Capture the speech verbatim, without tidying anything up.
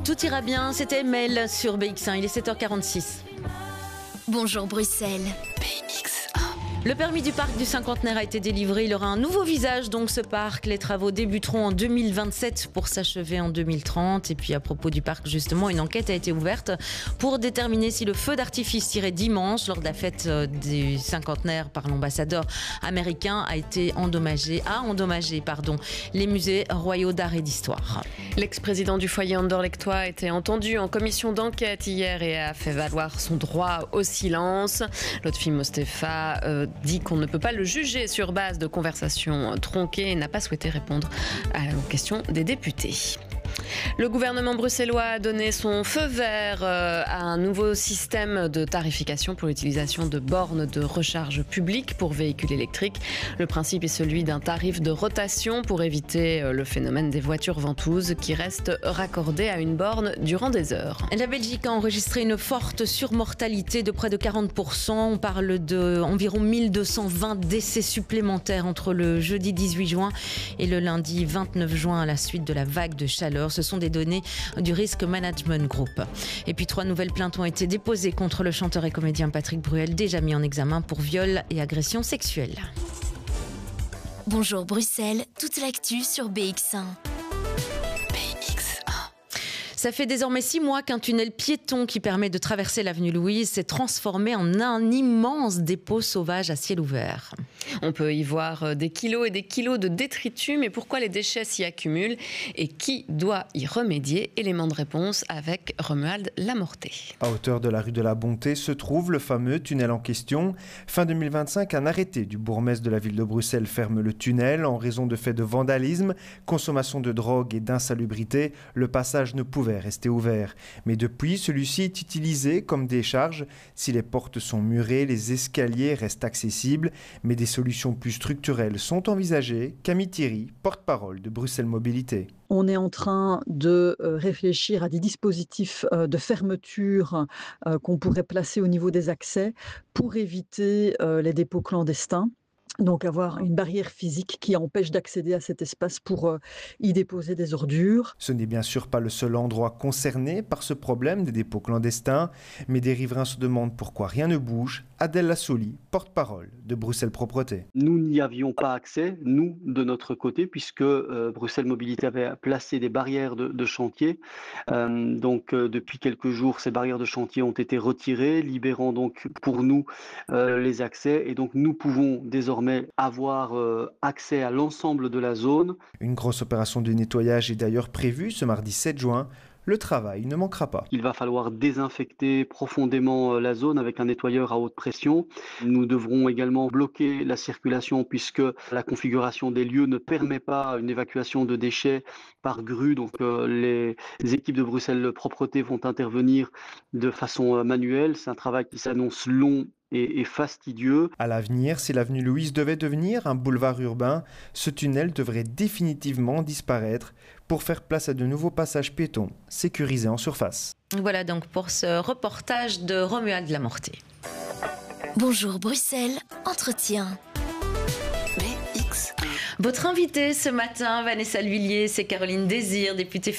Tout ira bien, c'était Mel sur B X un, il est sept heures quarante-six. Bonjour Bruxelles. B X un. Le permis du parc du cinquantenaire a été délivré. Il aura un nouveau visage, donc ce parc. Les travaux débuteront en deux mille vingt-sept pour s'achever en deux mille trente. Et puis à propos du parc, justement, une enquête a été ouverte pour déterminer si le feu d'artifice tiré dimanche lors de la fête du cinquantenaire par l'ambassadeur américain a été endommagé, a endommagé pardon, les musées royaux d'art et d'histoire. L'ex-président du foyer Anderlechtois a été entendu en commission d'enquête hier et a fait valoir son droit au silence. Lotfi Mostefa euh, dit qu'on ne peut pas le juger sur base de conversations tronquées et n'a pas souhaité répondre à la question des députés. Le gouvernement bruxellois a donné son feu vert à un nouveau système de tarification pour l'utilisation de bornes de recharge publiques pour véhicules électriques. Le principe est celui d'un tarif de rotation pour éviter le phénomène des voitures ventouses qui restent raccordées à une borne durant des heures. La Belgique a enregistré une forte surmortalité de près de quarante pour cent. On parle d'environ mille deux cent vingt décès supplémentaires entre le jeudi dix-huit juin et le lundi vingt-neuf juin à la suite de la vague de chaleur. Ce sont des données du Risk Management Group. Et puis trois nouvelles plaintes ont été déposées contre le chanteur et comédien Patrick Bruel, déjà mis en examen pour viol et agression sexuelle. Bonjour Bruxelles, toute l'actu sur B X un. Ça fait désormais six mois qu'un tunnel piéton qui permet de traverser l'avenue Louise s'est transformé en un immense dépôt sauvage à ciel ouvert. On peut y voir des kilos et des kilos de détritus, mais pourquoi les déchets s'y accumulent et qui doit y remédier? Élément de réponse avec Romuald Lamorté. À hauteur de la rue de la Bonté se trouve le fameux tunnel en question. Fin deux mille vingt-cinq, un arrêté du bourgmestre de la ville de Bruxelles ferme le tunnel en raison de faits de vandalisme, consommation de drogue et d'insalubrité. Le passage ne pouvait rester ouvert. Mais depuis, celui-ci est utilisé comme décharge. Si les portes sont murées, les escaliers restent accessibles, mais des solutions plus structurelles sont envisagées. Camille Thierry, porte-parole de Bruxelles Mobilité. On est en train de réfléchir à des dispositifs de fermeture qu'on pourrait placer au niveau des accès pour éviter les dépôts clandestins. Donc avoir une barrière physique qui empêche d'accéder à cet espace pour euh, y déposer des ordures. Ce n'est bien sûr pas le seul endroit concerné par ce problème des dépôts clandestins, mais des riverains se demandent pourquoi rien ne bouge. Adèle Lassoli, porte-parole de Bruxelles Propreté. Nous n'y avions pas accès, nous, de notre côté, puisque euh, Bruxelles Mobilité avait placé des barrières de, de chantier. Euh, donc euh, depuis quelques jours, ces barrières de chantier ont été retirées, libérant donc pour nous euh, les accès. Et donc nous pouvons désormais avoir euh, accès à l'ensemble de la zone. Une grosse opération de nettoyage est d'ailleurs prévue ce mardi sept juin. Le travail ne manquera pas. Il va falloir désinfecter profondément la zone avec un nettoyeur à haute pression. Nous devrons également bloquer la circulation puisque la configuration des lieux ne permet pas une évacuation de déchets par grue. Donc euh, les, les équipes de Bruxelles Propreté vont intervenir de façon manuelle. C'est un travail qui s'annonce long et fastidieux. À l'avenir, si l'avenue Louise devait devenir un boulevard urbain, ce tunnel devrait définitivement disparaître pour faire place à de nouveaux passages piétons sécurisés en surface. Voilà donc pour ce reportage de Romuald Lamorté. Bonjour Bruxelles, entretien. B X un. Votre invitée ce matin, Vanessa L'Huillier, c'est Caroline Désir, députée